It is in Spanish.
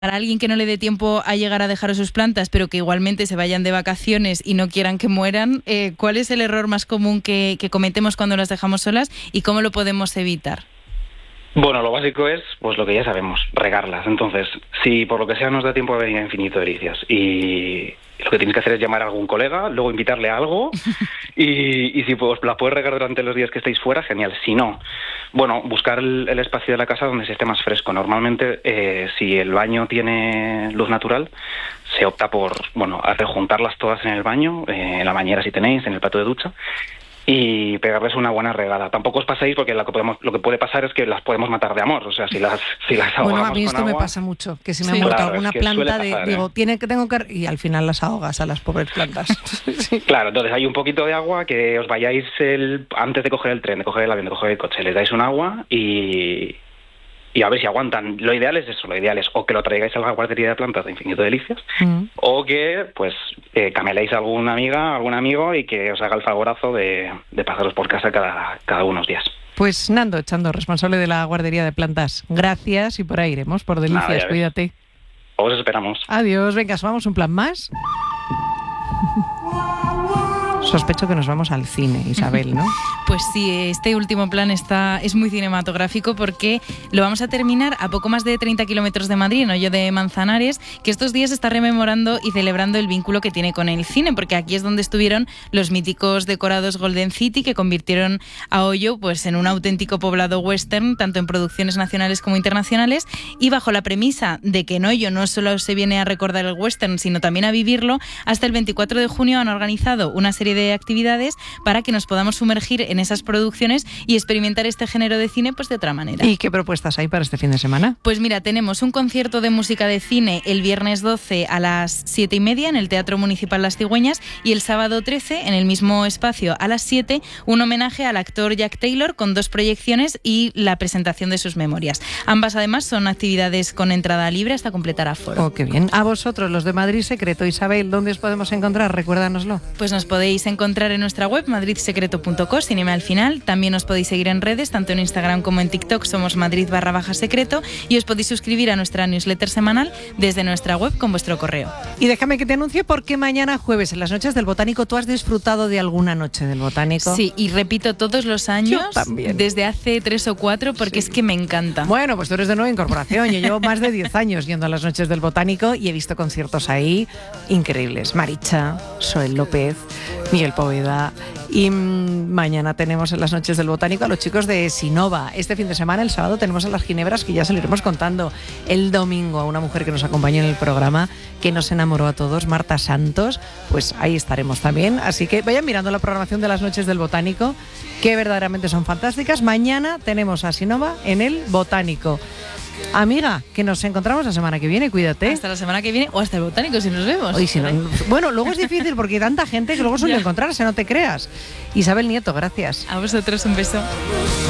Para alguien que no le dé tiempo a llegar a dejar sus plantas, pero que igualmente se vayan de vacaciones y no quieran que mueran, ¿cuál es el error más común que cometemos cuando las dejamos solas y cómo lo podemos evitar? Bueno, lo básico es, pues lo que ya sabemos, regarlas. Entonces, si por lo que sea nos da tiempo a venir a Infinito Delicias y lo que tienes que hacer es llamar a algún colega, luego invitarle a algo y si pues la puedes regar durante los días que estéis fuera, genial. Si no, bueno, buscar el espacio de la casa donde se esté más fresco. Normalmente, si el baño tiene luz natural, se opta por, bueno, a rejuntarlas todas en el baño, en la bañera si tenéis, en el plato de ducha, y pegarles una buena regada. Tampoco os paséis porque lo que puede pasar es que las podemos matar de amor. O sea, si las ahogamos. Bueno, a mí esto con me agua, pasa mucho, que si me ha muerto alguna planta, digo, tengo que... Y al final las ahogas a las pobres plantas. Sí. Claro, entonces hay un poquito de agua, que os vayáis antes de coger el tren, de coger el avión, de coger el coche, les dais un agua y a ver si aguantan. Lo ideal es eso, lo ideal es o que lo traigáis a la guardería de plantas de Infinito Delicias, o que pues cameléis a alguna amiga, algún amigo y que os haga el favorazo de pasaros por casa cada unos días. Pues Nando Echando, responsable de la guardería de plantas, gracias y por ahí iremos, por Delicias. Nada, cuídate. Os esperamos. Adiós, venga, ¿vamos un plan más? Sospecho que nos vamos al cine, Isabel, ¿no? Pues sí, este último plan es muy cinematográfico porque lo vamos a terminar a poco más de 30 kilómetros de Madrid, en Hoyo de Manzanares, que estos días está rememorando y celebrando el vínculo que tiene con el cine, porque aquí es donde estuvieron los míticos decorados Golden City, que convirtieron a Hoyo pues, en un auténtico poblado western, tanto en producciones nacionales como internacionales, y bajo la premisa de que en Hoyo no solo se viene a recordar el western, sino también a vivirlo, hasta el 24 de junio han organizado una serie de actividades para que nos podamos sumergir en esas producciones y experimentar este género de cine pues de otra manera. ¿Y qué propuestas hay para este fin de semana? Pues mira, tenemos un concierto de música de cine el viernes 12 a las 7:30 en el Teatro Municipal Las Cigüeñas y el sábado 13 en el mismo espacio a las 7 un homenaje al actor Jack Taylor con 2 proyecciones y la presentación de sus memorias. Ambas además son actividades con entrada libre hasta completar aforo. Oh, qué bien. A vosotros, los de Madrid Secreto, Isabel, ¿dónde os podemos encontrar? Recuérdanoslo. Pues nos podéis encontrar en nuestra web madridsecreto.co, sin al final. También os podéis seguir en redes, tanto en Instagram como en TikTok, somos Madrid_secreto, y os podéis suscribir a nuestra newsletter semanal desde nuestra web con vuestro correo. Y déjame que te anuncie porque mañana jueves en las Noches del Botánico, ¿tú has disfrutado de alguna noche del Botánico? Sí, y repito todos los años, yo también, desde hace 3 o 4, porque es que me encanta. Bueno, pues tú eres de nueva incorporación. Yo llevo más de 10 años yendo a las Noches del Botánico y he visto conciertos ahí increíbles. Maricha, Soel López, Miguel Poveda. Y mañana tenemos en las Noches del Botánico a los chicos de Sinova. Este fin de semana, el sábado, tenemos a las Ginebras, que ya se lo iremos contando. El domingo a una mujer que nos acompañó en el programa, que nos enamoró a todos, Marta Santos. Pues ahí estaremos también. Así que vayan mirando la programación de las Noches del Botánico, que verdaderamente son fantásticas. Mañana tenemos a Sinova en el Botánico. Amiga, que nos encontramos la semana que viene, cuídate. Hasta la semana que viene o hasta el Botánico si nos vemos. Hoy, si no, bueno, luego es difícil porque hay tanta gente que luego suele encontrarse, no te creas. Isabel Nieto, gracias. A vosotros un beso.